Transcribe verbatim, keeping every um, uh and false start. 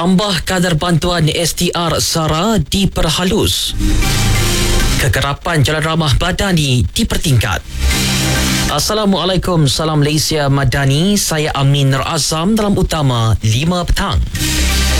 Tambah kadar bantuan S T R SARA diperhalus. Kegerapan Jalan Ramah Madani dipertingkat. Assalamualaikum, salam Malaysia Madani. Saya Amin Nur Azam dalam Utama lima petang.